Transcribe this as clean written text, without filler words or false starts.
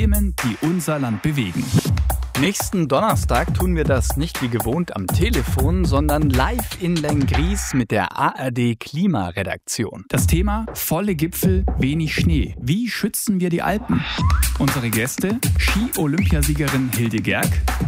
Themen, die unser Land bewegen. Nächsten Donnerstag tun wir das nicht wie gewohnt am Telefon, sondern live in Lenggries mit der ARD Klimaredaktion. Das Thema: volle Gipfel, wenig Schnee. Wie schützen wir die Alpen? Unsere Gäste: Ski-Olympiasiegerin Hilde Gerg,